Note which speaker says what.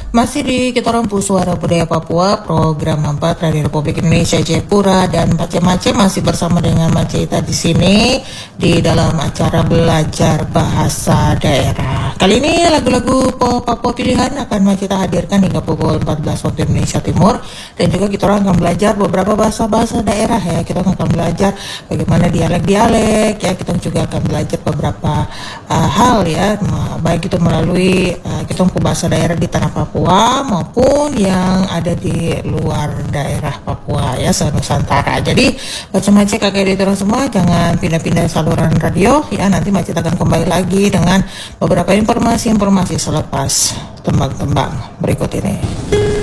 Speaker 1: Masih di kita Rampu Suara Budaya Papua, program 4 Radio Republik Indonesia Jayapura dan macam-macam masih bersama dengan Macita di sini di dalam acara belajar bahasa daerah. Kali ini lagu-lagu Papua pilihan akan Macita hadirkan hingga pukul 14 waktu Indonesia Timur, dan juga kita akan belajar beberapa bahasa-bahasa daerah ya. Kita akan belajar bagaimana dialek-dialek ya. Kita juga akan belajar beberapa hal ya, baik itu melalui kita bahasa daerah di tanah Papua maupun yang ada di luar daerah Papua ya, se-Nusantara. Jadi macam-macam kakak editor semua, jangan pindah-pindah saluran radio ya. Nanti Macit akan kembali lagi dengan beberapa informasi-informasi selepas tembang-tembang berikut ini.